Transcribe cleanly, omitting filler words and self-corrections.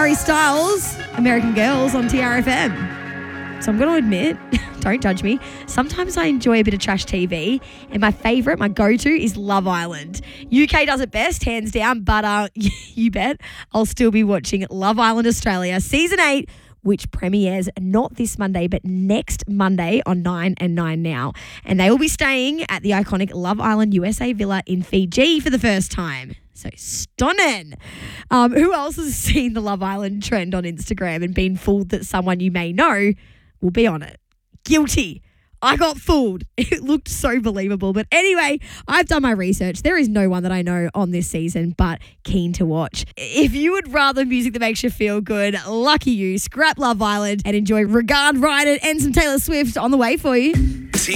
Harry Styles, American Girls on TRFM. So I'm going to admit, don't judge me, sometimes I enjoy a bit of trash TV, and my favourite, my go-to is Love Island. UK does it best, hands down, but you bet I'll still be watching Love Island Australia Season 8, which premieres not this Monday, but next Monday on 9 and 9 Now. And they will be staying at the iconic Love Island USA Villa in Fiji for the first time. So stunning. Who else has seen the Love Island trend on Instagram and been fooled that someone you may know will be on it? Guilty. I got fooled. It looked so believable. But anyway, I've done my research. There is no one that I know on this season, but keen to watch. If you would rather music that makes you feel good, lucky you. Scrap Love Island and enjoy Regard Ride It and some Taylor Swift on the way for you.